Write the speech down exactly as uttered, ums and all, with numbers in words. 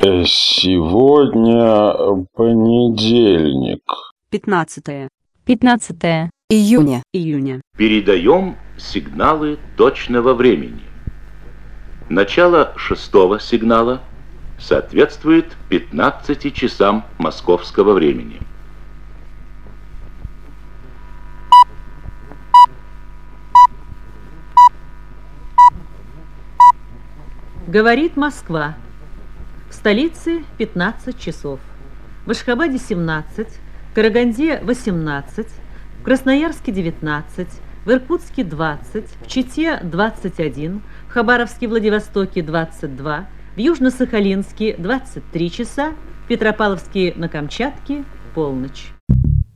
Э, Сегодня понедельник. Пятнадцатое пятнадцатое июня. июня. Передаем сигналы точного времени. Начало шестого сигнала соответствует пятнадцати часам московского времени. Говорит Москва. В столице пятнадцать часов. В Ашхабаде семнадцать, в Караганде восемнадцать, в Красноярске девятнадцать, в Иркутске двадцать, в Чите двадцать один, в Хабаровске и Владивостоке двадцать два, в Южно-Сахалинске двадцать три часа, в Петропавловске на Камчатке полночь.